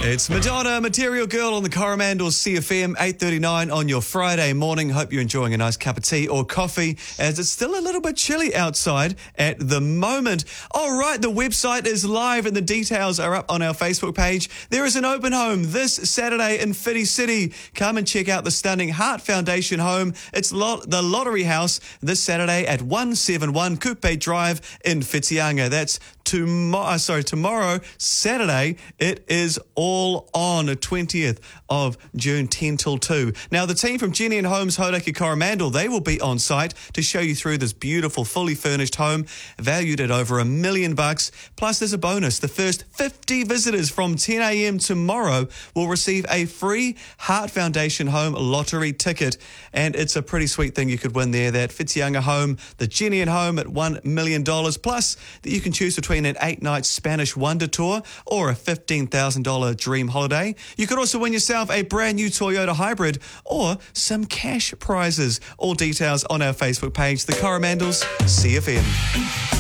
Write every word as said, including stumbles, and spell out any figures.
It's Madonna, Material Girl on the Coromandel C F M, eight thirty-nine on your Friday morning. Hope you're enjoying a nice cup of tea or coffee, as it's still a little bit chilly outside at the moment. All right, the website is live and the details are up on our Facebook page. There is an open home this Saturday in Whiti City. Come and check out the stunning Heart Foundation home. It's lot, the Lottery House this Saturday at one seventy-one Kupe Drive in Whitianga. That's tomorrow, sorry, tomorrow, Saturday. It is all on, the twentieth of June, ten till two. Now, the team from Jenny and Homes Hauraki Coromandel, they will be on site to show you through this beautiful, fully furnished home, valued at over a million bucks. Plus, there's a bonus. The first fifty visitors from ten a.m. tomorrow will receive a free Heart Foundation home lottery ticket. And it's a pretty sweet thing you could win there, that Whitianga home, the Jenny and home at one million dollars, plus that you can choose between an eight-night Spanish wonder tour or a fifteen thousand dollars dream holiday. You could also win yourself a brand new Toyota hybrid or some cash prizes. All details on our Facebook page, The Coromandels C F M.